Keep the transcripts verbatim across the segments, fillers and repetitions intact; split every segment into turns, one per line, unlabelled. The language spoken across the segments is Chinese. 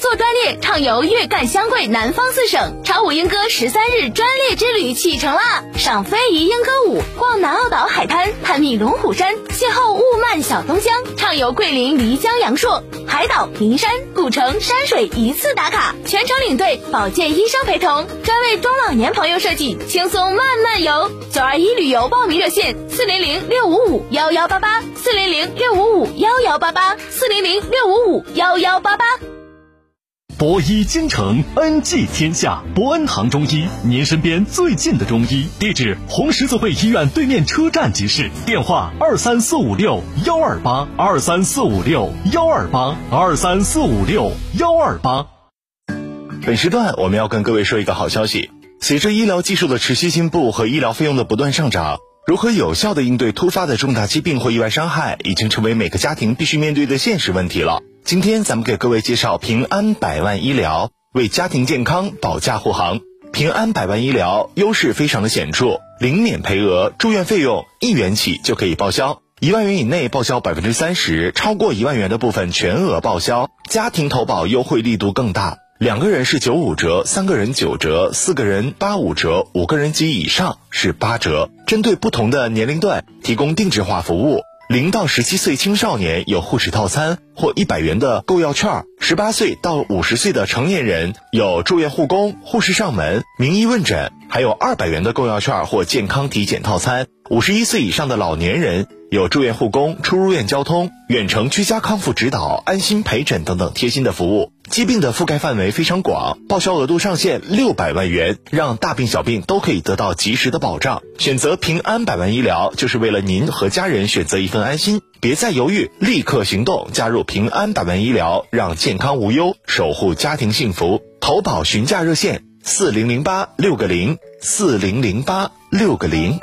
作专列畅游粤赣湘桂南方四省，长舞莺歌十三日专列之旅启程啦！赏非遗莺歌舞，逛南澳岛海滩，探秘龙虎山，邂逅雾漫小东乡，畅游桂林漓江阳朔，海岛、名山、古城、山水一次打卡，全程领队保健医生陪同，专为中老年朋友设计，轻松慢慢游。九二一旅游报名热线：四零零六五五幺幺八八，四零零六五五幺幺八八，四零零六五五幺幺八八。
博医京城，恩济天下。博恩堂中医，您身边最近的中医。地址：红十字会医院对面车站即市。电话：二三四五六幺二八，二三四五六幺二八，二三四五六幺二八。
本时段我们要跟各位说一个好消息，随着医疗技术的持续进步和医疗费用的不断上涨，如何有效地应对突发的重大疾病或意外伤害，已经成为每个家庭必须面对的现实问题了。今天咱们给各位介绍平安百万医疗，为家庭健康保驾护航。平安百万医疗优势非常的显著，零免赔额，住院费用一元起就可以报销，一万元以内报销百分之三十，超过一万元的部分全额报销。家庭投保优惠力度更大，两个人是九五折，三个人九折，四个人八五折，五个人及以上是八折。针对不同的年龄段提供定制化服务。零到十七岁青少年有护士套餐或一百元的购药券，十八岁到五十岁的成年人有住院护工、护士上门、名医问诊，还有二百元的购药券或健康体检套餐。五十一岁以上的老年人有住院护工、出入院交通、远程居家康复指导、安心陪诊等等贴心的服务。疾病的覆盖范围非常广，报销额度上限六百万元，让大病小病都可以得到及时的保障。选择平安百万医疗，就是为了您和家人选择一份安心。别再犹豫，立刻行动，加入平安百万医疗，让健康无忧，守护家庭幸福。投保询价热线：四零零八六个零，四零零八六个零。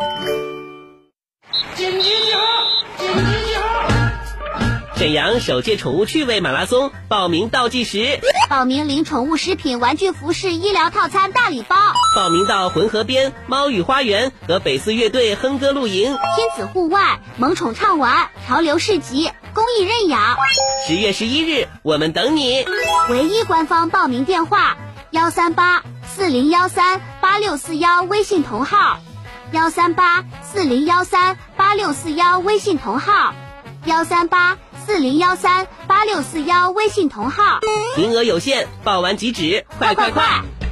沈阳首届宠物趣味马拉松报名倒计时，
报名领宠物食品、玩具、服饰、医疗套餐大礼包。
报名到浑河边猫语花园和北四乐队哼歌露营，
亲子户外萌宠畅玩，潮流市集，公益认养。
十月十一日，我们等你。
唯一官方报名电话：幺三八四零幺三八六四幺，微信同号；幺三八四零幺三八六四幺，微信同号；幺三八四零幺三八六四幺，微信同号。
名额有限，报完即止，快快快！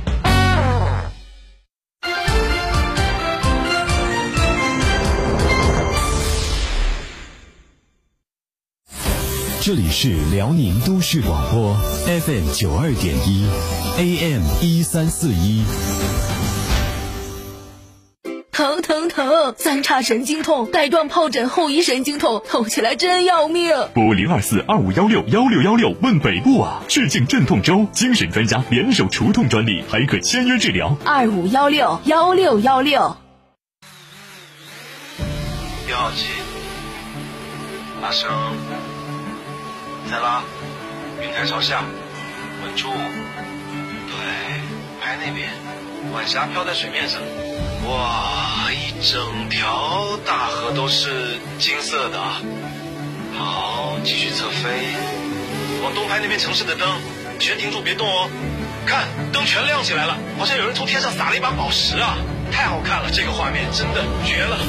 这里是辽宁都市广播 F M 九二点一 A M 一三四一。
疼疼疼！三叉神经痛，带状疱疹后遗神经痛，痛起来真要命。
拨零二四二五幺六幺六幺六问北部啊！致敬镇痛周，精神专家联手除痛专利，还可签约治疗。
二五幺六幺六幺六。
一号机，拉绳，再拉，云台朝下，稳住。对，拍那边，晚霞飘在水面上。哇，一整条大河都是金色的。好，继续侧飞，往东拍那边城市的灯，全停住别动哦。看，灯全亮起来了，好像有人从天上撒了一把宝石啊！太好看了，这个画面真的绝了。